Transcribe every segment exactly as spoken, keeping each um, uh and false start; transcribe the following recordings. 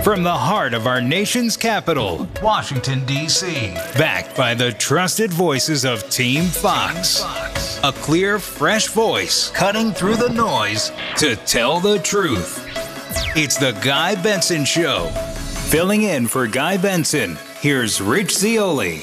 From the heart of our nation's capital, Washington, D C, backed by the trusted voices of Team Fox. Team Fox. A clear, fresh voice cutting through the noise to tell the truth. It's the Guy Benson Show. Filling in for Guy Benson, here's Rich Zeoli.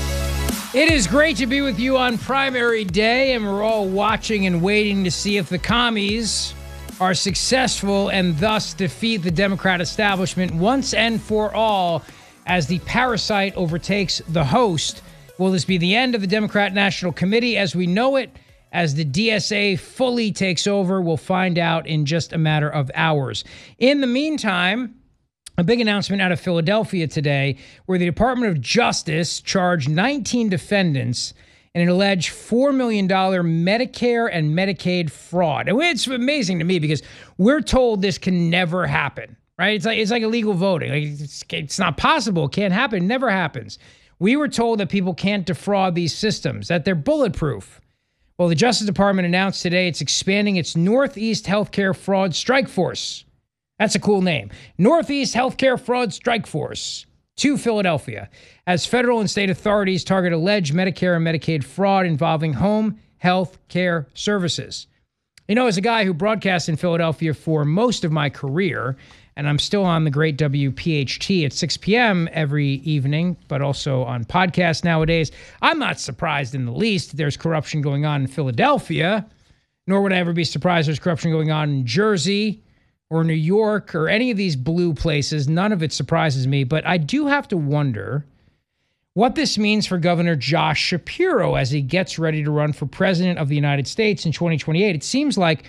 It is great to be with you on primary day, and we're all watching and waiting to see if the commies are successful and thus defeat the Democrat establishment once and for all as the parasite overtakes the host. Will this be the end of the Democrat National Committee as we know it, as the D S A fully takes over? We'll find out in just a matter of hours. In the meantime, a big announcement out of Philadelphia today where the Department of Justice charged nineteen defendants in an alleged four million dollars Medicare and Medicaid fraud. And it's amazing to me because we're told this can never happen, right? It's like it's like illegal voting. Like it's, it's not possible. It can't happen. It never happens. We were told that people can't defraud these systems, that they're bulletproof. Well, the Justice Department announced today it's expanding its Northeast Healthcare Fraud Strike Force. That's a cool name. Northeast Healthcare Fraud Strike Force to Philadelphia as federal and state authorities target alleged Medicare and Medicaid fraud involving home health care services. You know, as a guy who broadcast in Philadelphia for most of my career, and I'm still on the great W P H T at six p.m. every evening, but also on podcasts nowadays, I'm not surprised in the least there's corruption going on in Philadelphia, nor would I ever be surprised there's corruption going on in Jersey or New York or any of these blue places. None of it surprises me, but I do have to wonder what this means for Governor Josh Shapiro as he gets ready to run for president of the United States in twenty twenty-eight. It seems like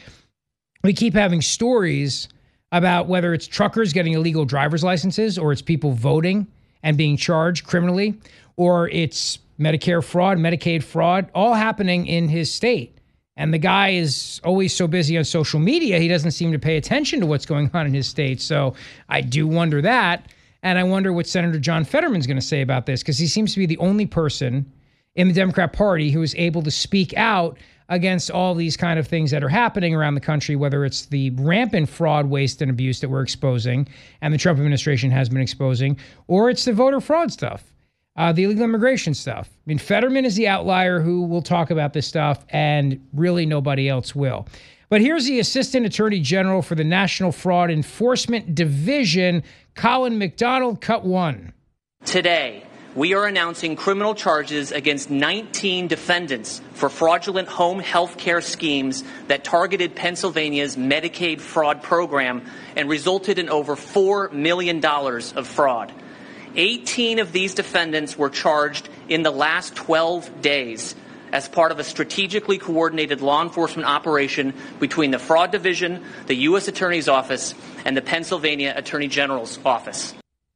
we keep having stories about whether it's truckers getting illegal driver's licenses or it's people voting and being charged criminally, or it's Medicare fraud, Medicaid fraud, all happening in his state. And the guy is always so busy on social media, he doesn't seem to pay attention to what's going on in his state. So I do wonder that. And I wonder what Senator John Fetterman's going to say about this, because he seems to be the only person in the Democrat Party who is able to speak out against all these kind of things that are happening around the country, whether it's the rampant fraud, waste, and abuse that we're exposing and the Trump administration has been exposing, or it's the voter fraud stuff. Uh, the illegal immigration stuff. I mean, Fetterman is the outlier who will talk about this stuff, and really nobody else will. But here's the Assistant Attorney General for the National Fraud Enforcement Division, Colin McDonald, cut one. Today, we are announcing criminal charges against nineteen defendants for fraudulent home health care schemes that targeted Pennsylvania's Medicaid fraud program and resulted in over four million dollars of fraud. eighteen of these defendants were charged in the last twelve days as part of a strategically coordinated law enforcement operation between the Fraud Division, the U S Attorney's Office, and the Pennsylvania Attorney General's Office.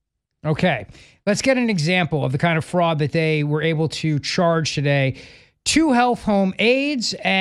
Okay, let's get an example of the kind of fraud that they were able to charge today. Two health home aides and